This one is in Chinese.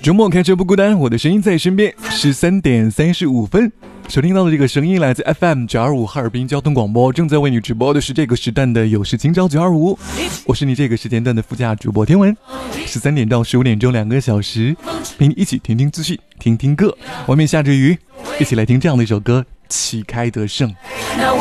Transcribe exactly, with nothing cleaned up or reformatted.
周末开车不孤单，我的声音在身边。十三点三十五分，收听到的这个声音来自 F M 九二五哈尔滨交通广播，正在为你直播的是这个时段的有事情找九二五，我是你这个时间段的副驾主播天文。十三点到十五点钟两个小时，陪你一起听听资讯，听听歌。外面下着雨，一起来听这样的一首歌《旗开得胜》。